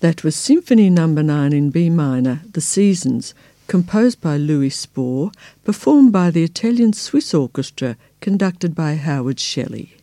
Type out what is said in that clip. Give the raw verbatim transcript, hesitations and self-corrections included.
That was Symphony Number nine in B minor, The Seasons, composed by Louis Spohr, performed by the Italian Swiss Orchestra, conducted by Howard Shelley.